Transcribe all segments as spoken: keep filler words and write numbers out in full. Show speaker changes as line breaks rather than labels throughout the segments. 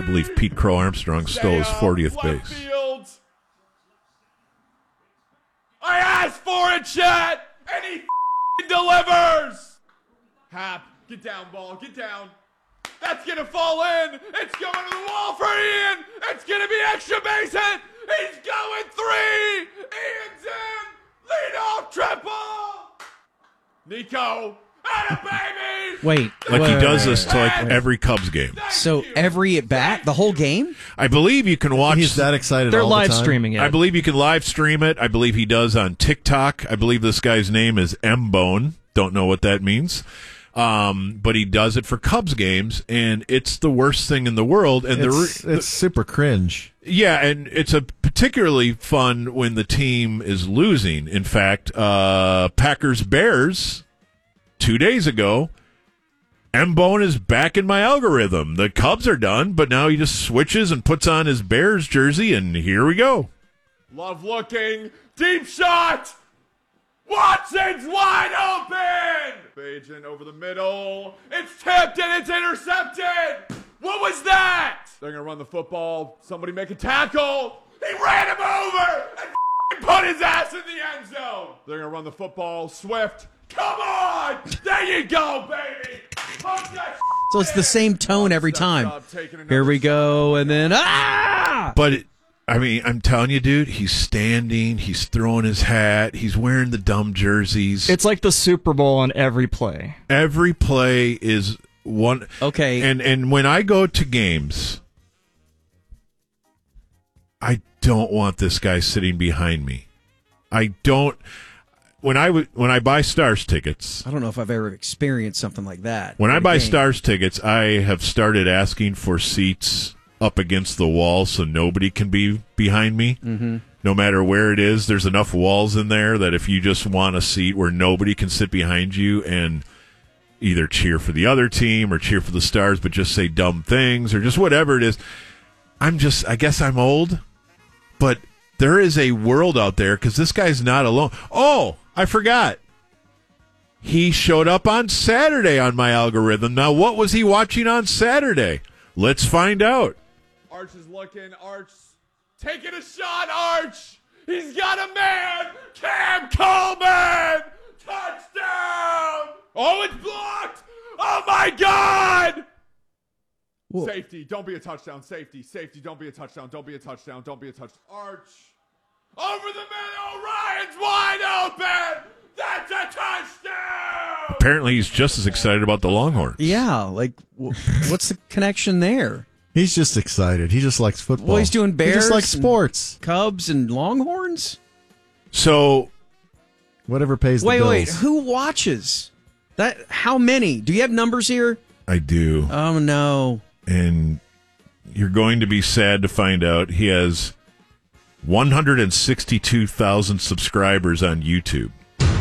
believe Pete Crow Armstrong stole his fortieth base.
Field. I asked for it, Chet, and he f***ing delivers. Hap, get down, ball, get down. That's going to fall in. It's going to the wall for Ian. It's going to be extra base hit. He's going three. Ian's in. Lead off triple. Nico. And a baby.
Wait.
Like
wait,
he does
wait,
this
wait.
to like every Cubs game.
So every at bat, the whole game?
I believe you can watch.
He's that excited
They're
all
live
the time.
streaming it.
I believe you can live stream it. I believe he does on TikTok. I believe this guy's name is M Bone. Don't know what that means. Um, but he does it for Cubs games, and it's the worst thing in the world. And
It's,
the,
it's super cringe.
yeah, and it's a particularly fun when the team is losing. In fact, uh, Packers Bears two days ago, M Bone is back in my algorithm. The Cubs are done, but now he just switches and puts on his Bears jersey, and here we go.
Love looking. Deep shot. Watson's wide open. Bajan over the middle. It's tipped and it's intercepted. What was that? They're going to run the football. Somebody make a tackle. He ran him over and f***ing put his ass in the end zone. They're going to run the football. Swift. Come on. There you go, baby. Punch that
So it's the same tone every time. Here we go, and then, ah!
But, it, I mean, I'm telling you, dude, he's standing, he's throwing his hat, he's wearing the dumb jerseys.
It's like the Super Bowl on every play.
Every play is one.
Okay.
And, and when I go to games, I don't want this guy sitting behind me. I don't. When I w- when I buy Stars tickets,
I don't know if I've ever experienced something like that.
when I
at a
buy
game.
Stars tickets, I have started asking for seats up against the wall so nobody can be behind me. Mm-hmm. No matter where it is, there's enough walls in there that if you just want a seat where nobody can sit behind you and either cheer for the other team or cheer for the Stars, but just say dumb things or just whatever it is. I'm just, I guess I'm old, but there is a world out there because this guy's not alone. Oh, I forgot. He showed up on Saturday on my algorithm. Now, what was he watching on Saturday? Let's find out.
Arch is looking. Arch taking a shot. Arch. He's got a man. Cam Coleman. Touchdown. Oh, it's blocked. Oh, my God.
Whoa.
Safety. Don't be a touchdown. Safety. Safety. Don't be a touchdown. Don't be a touchdown. Don't be a touchdown. Arch. Over the middle. Ryan's wide open. That's a touchdown.
Apparently, he's just as excited about the Longhorns.
Yeah, like, w- what's the connection there?
He's just excited. He just likes football.
Well, he's doing Bears.
He just likes
and
sports.
Cubs and Longhorns?
So,
Whatever pays the
Wait,
bills.
wait, who watches? That? How many? Do you have numbers here?
I do.
Oh, no.
And you're going to be sad to find out he has one hundred sixty-two thousand subscribers on YouTube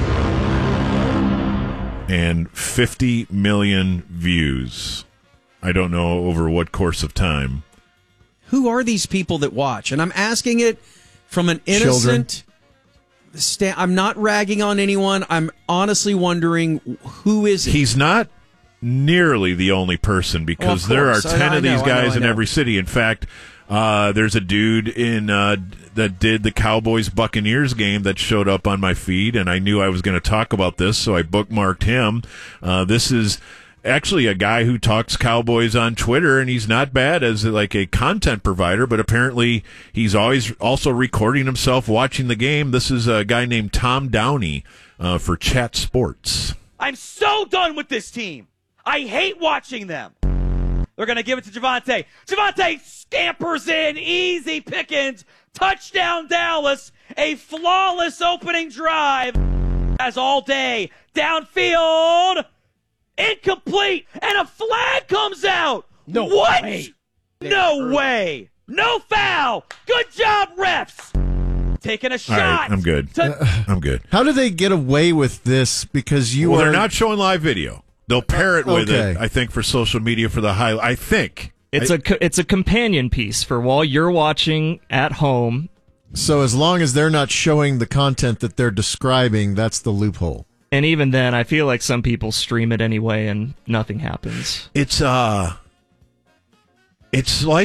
and fifty million views. I don't know over what course of time.
Who are these people that watch? And I'm asking it from an innocent... Sta- I'm not ragging on anyone. I'm honestly wondering, who is it?
He's not nearly the only person because
Well, of
there are
course. I-
ten
I
of
know,
these
I know,
guys
I
in
know.
every city. In fact, uh, there's a dude in uh, that did the Cowboys Buccaneers game that showed up on my feed, and I knew I was going to talk about this, so I bookmarked him. Uh, this is actually a guy who talks Cowboys on Twitter, and he's not bad as like a content provider, but apparently he's always also recording himself watching the game. This is a guy named Tom Downey uh, for Chat Sports.
I'm so done with this team. I hate watching them. They're going to give it to Javonte. Javonte scampers in, easy pickings, touchdown Dallas, a flawless opening drive as all day, downfield, incomplete, and a flag comes out.
No
what?
way.
No way. No foul. Good job, refs. Taking a
All
shot.
right, I'm good.
to-
I'm good.
How do they get away with this? Because you
Well,
are
they're not showing live video. They'll pair it with
okay.
it, I think, for social media for the highlight. I think.
It's
I-
a co- it's a companion piece for while you're watching at home.
So as long as they're not showing the content that they're describing, that's the loophole.
And even then, I feel like some people stream it anyway and nothing happens.
It's, uh, it's like